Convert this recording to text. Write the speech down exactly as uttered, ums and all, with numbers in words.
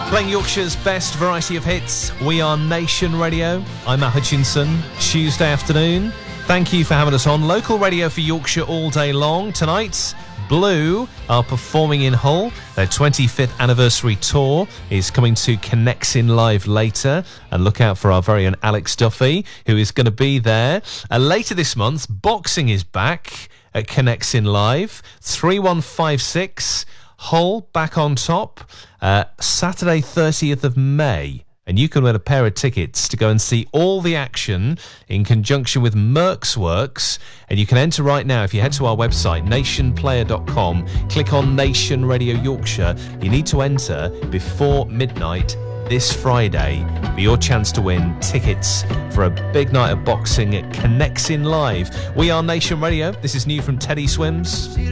Playing Yorkshire's best variety of hits. We are Nation Radio. I'm Matt Hutchinson. Tuesday afternoon. Thank you for having us on. Local radio for Yorkshire all day long. Tonight, Blue are performing in Hull. Their twenty-fifth anniversary tour is coming to Connects in Live later. And look out for our very own Alex Duffy, who is going to be there. Uh, later this month, boxing is back at Connects in Live. three one five six, Hull back on top. Uh, Saturday, thirtieth of May. And you can win a pair of tickets to go and see all the action in conjunction with Merck's Works. And you can enter right now if you head to our website, nation player dot com, click on Nation Radio Yorkshire. You need to enter before midnight this Friday for your chance to win tickets for a big night of boxing at Connects in Live. We are Nation Radio. This is new from Teddy Swims.